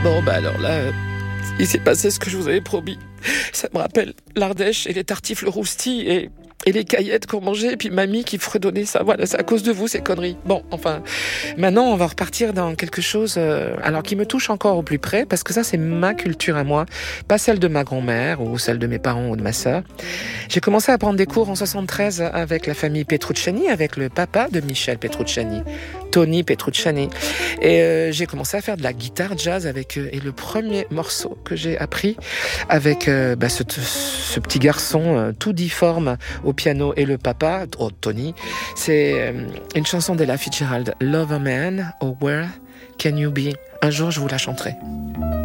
Bon, bah alors là, il s'est passé ce que je vous avais promis. Ça me rappelle l'Ardèche et les tartifles roustis et les caillettes qu'on mangeait, et puis mamie qui fredonnait ça. Voilà, c'est à cause de vous, ces conneries. Bon, enfin, maintenant, on va repartir dans quelque chose alors qui me touche encore au plus près, parce que ça, c'est ma culture à moi, pas celle de ma grand-mère ou celle de mes parents ou de ma sœur. J'ai commencé à prendre des cours en 73 avec la famille Petrucciani, avec le papa de Michel Petrucciani, Tony Petrucciani. Et j'ai commencé à faire de la guitare jazz avec eux. Et le premier morceau que j'ai appris avec ce petit garçon tout difforme au piano et le papa, Tony, c'est une chanson d'Ella Fitzgerald, Love a Man, or Where Can You Be? Un jour, je vous la chanterai.